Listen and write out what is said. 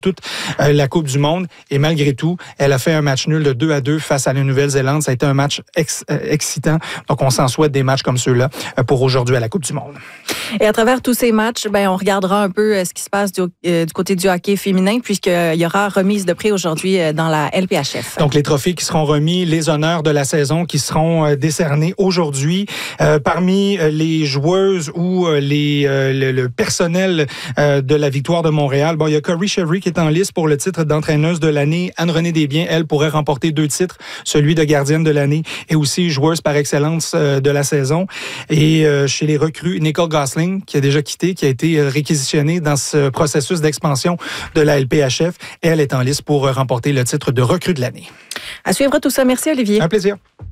toute la Coupe du Monde. Et malgré tout, elle a fait un match nul de 2-2 face à la Nouvelle-Zélande. Ça a été un match excitant. Donc, on s'en souhaite des matchs comme ceux-là pour aujourd'hui à la Coupe du Monde. Et à travers tous ces matchs, on regardera un peu ce qui se passe du côté du hockey féminin, puisqu'il y aura remise de prix aujourd'hui dans la LPHF. Donc, les trophées qui seront remis, les honneurs de la saison qui seront décernés aujourd'hui. Parmi les joueuses ou le personnel de la victoire de Montréal, il y a Corey Chevry qui est en liste pour le titre d'entraîneuse de l'année. Anne-Renée Desbiens, elle, pourrait remporter 2 titres, celui de gardienne de l'année et aussi joueuse par excellence de la saison. Et chez les recrues, Nicole Gosling, qui a déjà quitté, qui a été réquisitionnée dans ce processus d'expansion de la LPHF. Elle est en liste pour remporter le titre de recrue de l'année. À suivre tout ça. Merci, Olivier. Un plaisir.